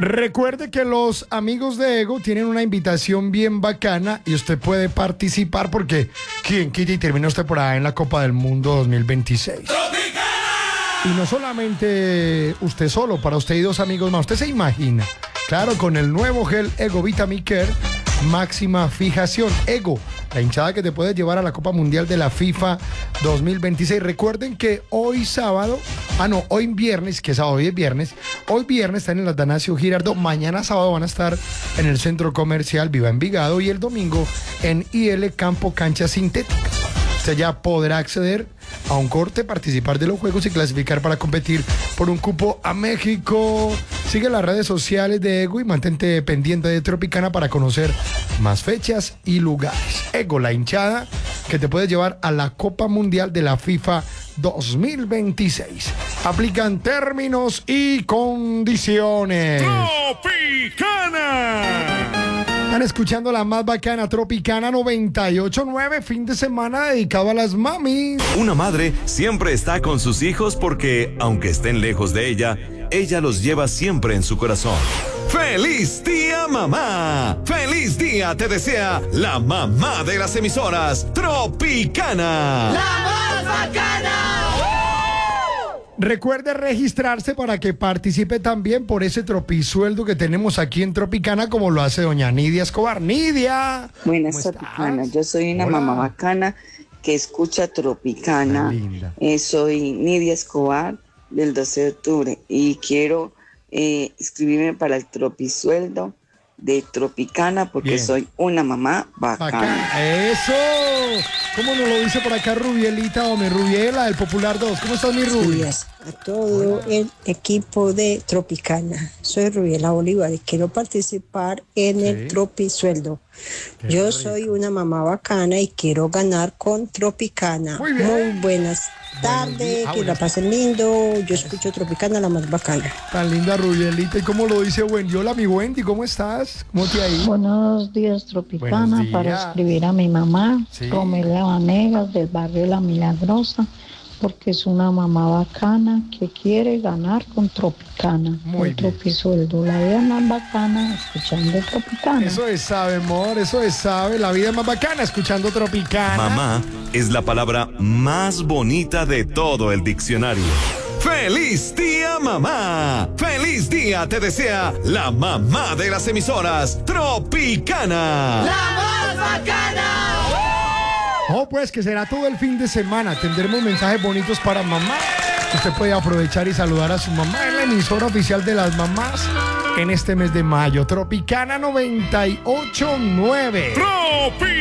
Recuerde que los amigos de Ego tienen una invitación bien bacana y usted puede participar porque ¿quién quita y termina usted por ahí en la Copa del Mundo 2026? Y no solamente usted solo, para usted y dos amigos más. Usted se imagina, claro, con el nuevo gel Ego Vitamin Care, máxima fijación. Ego, la hinchada que te puede llevar a la Copa Mundial de la FIFA 2026. Recuerden que hoy viernes, que sábado hoy es viernes, hoy viernes están en el Atanasio Girardot, mañana sábado van a estar en el Centro Comercial Viva Envigado y el domingo en IL Campo Cancha Sintética. Usted ya podrá acceder a un corte, participar de los juegos y clasificar para competir por un cupo a México. Sigue las redes sociales de Ego y mantente pendiente de Tropicana para conocer más fechas y lugares. Ego, la hinchada que te puede llevar a la Copa Mundial de la FIFA 2026. Aplican términos y condiciones. Tropicana. Están escuchando la más bacana, Tropicana 98.9, fin de semana dedicado a las mamis. Una madre siempre está con sus hijos porque, aunque estén lejos de ella los lleva siempre en su corazón. ¡Feliz día, mamá! ¡Feliz día te desea la mamá de las emisoras, Tropicana! ¡La más bacana! Recuerde registrarse para que participe también por ese tropisueldo que tenemos aquí en Tropicana, como lo hace doña Nidia Escobar. ¡Nidia! Buenas, Tropicana. Yo soy una mamá bacana que escucha Tropicana. Soy Nidia Escobar del 12 de octubre y quiero inscribirme para el tropisueldo de Tropicana porque soy una mamá bacana. ¡Eso! ¿Cómo nos lo dice por acá Rubielita o mi Rubiela del Popular 2? ¿Cómo estás, mi Rubi? Días a todo el equipo de Tropicana. Soy Rubiela Bolívar y quiero participar en el Tropisueldo. Yo soy una mamá bacana y quiero ganar con Tropicana. Muy buenas tardes, que la pasen lindo. Yo escucho Tropicana, la más bacana. Tan linda Rubielita. ¿Y cómo lo dice Wendy? Hola, mi Wendy, ¿cómo estás? ¿Cómo te ha ido? Buenos días, Tropicana, para escribir a mi mamá, Romelia Vanegas, del barrio La Milagrosa, porque es una mamá bacana que quiere ganar con Tropicana. El tropisueldo, la vida más bacana escuchando Tropicana. Eso es sabe, amor, eso es sabe. La vida más bacana escuchando Tropicana. Mamá es la palabra más bonita de todo el diccionario. ¡Feliz día, mamá! ¡Feliz día te desea la mamá de las emisoras, Tropicana! ¡La más bacana! Oh, pues que será todo el fin de semana. Tendremos mensajes bonitos para mamá. Usted puede aprovechar y saludar a su mamá en la emisora oficial de las mamás en este mes de mayo. Tropicana 98.9.